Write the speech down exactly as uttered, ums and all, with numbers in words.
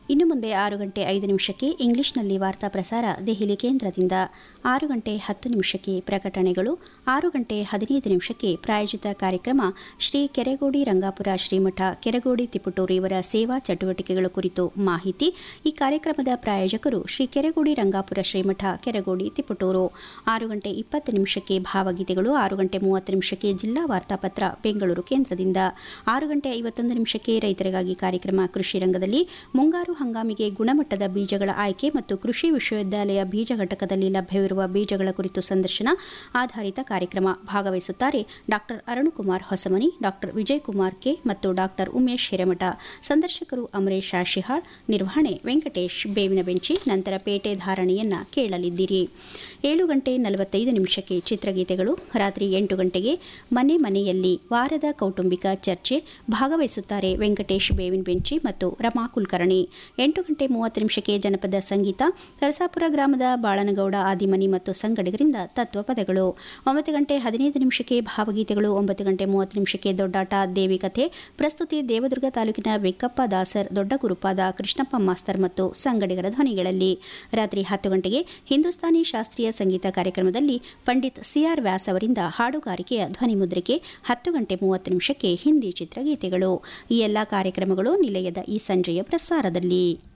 ಇನ್ನು ಮುಂದೆ ಆರು ಗಂಟೆ ಐದು ನಿಮಿಷಕ್ಕೆ ಇಂಗ್ಲಿಷ್ನಲ್ಲಿ ವಾರ್ತಾ ಪ್ರಸಾರ ದೆಹಲಿ ಕೇಂದ್ರದಿಂದ. ಆರು ಗಂಟೆ ಹತ್ತು ನಿಮಿಷಕ್ಕೆ ಪ್ರಕಟಣೆಗಳು. ಆರು ಗಂಟೆ ಹದಿನೈದು ನಿಮಿಷಕ್ಕೆ ಪ್ರಾಯೋಜಿತ ಕಾರ್ಯಕ್ರಮ ಶ್ರೀ ಕೆರೆಗೋಡಿ ರಂಗಾಪುರ ಶ್ರೀಮಠ ಕೆರೆಗೋಡಿ ತಿಪಟೂರು ಇವರ ಸೇವಾ ಚಟುವಟಿಕೆಗಳ ಕುರಿತು ಮಾಹಿತಿ. ಈ ಕಾರ್ಯಕ್ರಮದ ಪ್ರಾಯೋಜಕರು ಶ್ರೀ ಕೆರೆಗೋಡಿ ರಂಗಾಪುರ ಶ್ರೀಮಠ ಕೆರೆಗೋಡಿ ತಿಪಟೂರು. ಆರು ಗಂಟೆ ಇಪ್ಪತ್ತು ನಿಮಿಷಕ್ಕೆ ಭಾವಗೀತೆಗಳು. ಆರು ಗಂಟೆ ಮೂವತ್ತು ನಿಮಿಷಕ್ಕೆ ಜಿಲ್ಲಾ ವಾರ್ತಾಪತ್ರ ಬೆಂಗಳೂರು ಕೇಂದ್ರದಿಂದ. ಆರು ಗಂಟೆ ಐವತ್ತೊಂದು ನಿಮಿಷಕ್ಕೆ ರೈತರಿಗಾಗಿ ಕಾರ್ಯಕ್ರಮ ಕೃಷಿ ರಂಗದಲ್ಲಿ ಮುಂಗಾರು ಹಂಗಾಮಿಗೆ ಗುಣಮಟ್ಟದ ಬೀಜಗಳ ಆಯ್ಕೆ ಮತ್ತು ಕೃಷಿ ವಿಶ್ವವಿದ್ಯಾಲಯ ಬೀಜ ಘಟಕದಲ್ಲಿ ಲಭ್ಯವಿರುವ ಬೀಜಗಳ ಕುರಿತು ಸಂದರ್ಶನ ಆಧಾರಿತ ಕಾರ್ಯಕ್ರಮ. ಭಾಗವಹಿಸುತ್ತಾರೆ doctor Arunkumar Hosamani, doctor Vijayakumar K ಮತ್ತು ಡಾಕ್ಟರ್ ಉಮೇಶ್ ಹಿರೇಮಠ. ಸಂದರ್ಶಕರು ಅಮರೇಶ್ ಆಶಿಹಾಳ್. ನಿರ್ವಹಣೆ ವೆಂಕಟೇಶ್ ಬೇವಿನ ಬೆಂಚಿ. ನಂತರ ಪೇಟೆ ಧಾರಣೆಯನ್ನ ಕೇಳಲಿದ್ದೀರಿ. ಏಳು ಗಂಟೆ ನಲವತ್ತೈದು ನಿಮಿಷಕ್ಕೆ ಚಿತ್ರಗೀತೆಗಳು. ರಾತ್ರಿ ಎಂಟು ಗಂಟೆಗೆ ಮನೆ ಮನೆಯಲ್ಲಿ ವಾರದ ಕೌಟುಂಬಿಕ ಚರ್ಚೆ. ಭಾಗವಹಿಸುತ್ತಾರೆ ವೆಂಕಟೇಶ್ ಬೇವಿನ ಬೆಂಚಿ ಮತ್ತು ರಮಾ ಕುಲಕರ್ಣಿ. ಎಂಟು ಗಂಟೆ ಮೂವತ್ತು ನಿಮಿಷಕ್ಕೆ ಜನಪದ ಸಂಗೀತ. ಕರಸಾಪುರ ಗ್ರಾಮದ ಬಾಳನಗೌಡ ಆದಿಮನಿ ಮತ್ತು ಸಂಗಡಿಗರಿಂದ ತತ್ವಪದಗಳು. ಒಂಬತ್ತು ಗಂಟೆ ಹದಿನೈದು ನಿಮಿಷಕ್ಕೆ ಭಾವಗೀತೆಗಳು. ಒಂಬತ್ತು ಗಂಟೆ ಮೂವತ್ತು ನಿಮಿಷಕ್ಕೆ ದೊಡ್ಡಾಟ ದೇವಿ ಕಥೆ. ಪ್ರಸ್ತುತಿ ದೇವದುರ್ಗ ತಾಲೂಕಿನ ವೆಂಕಪ್ಪ ದಾಸರ್, ದೊಡ್ಡ ಗುರುಪಾದ, ಕೃಷ್ಣಪ್ಪ ಮಾಸ್ತರ್ ಮತ್ತು ಸಂಗಡಿಗರ ಧ್ವನಿಗಳಲ್ಲಿ. ರಾತ್ರಿ ಹತ್ತು ಗಂಟೆಗೆ ಹಿಂದೂಸ್ತಾನಿ ಶಾಸ್ತ್ರೀಯ ಸಂಗೀತ ಕಾರ್ಯಕ್ರಮದಲ್ಲಿ ಪಂಡಿತ್ ಸಿಆರ್ ವ್ಯಾಸ್ ಅವರಿಂದ ಹಾಡುಗಾರಿಕೆಯ ಧ್ವನಿಮುದ್ರಿಕೆ. ಹತ್ತು ಗಂಟೆ ಮೂವತ್ತು ನಿಮಿಷಕ್ಕೆ ಹಿಂದಿ ಚಿತ್ರಗೀತೆಗಳು. ಈ ಎಲ್ಲ ಕಾರ್ಯಕ್ರಮಗಳು ನಿಲಯದ ಈ ಸಂಜೆಯ ಪ್ರಸಾರದಲ್ಲಿ.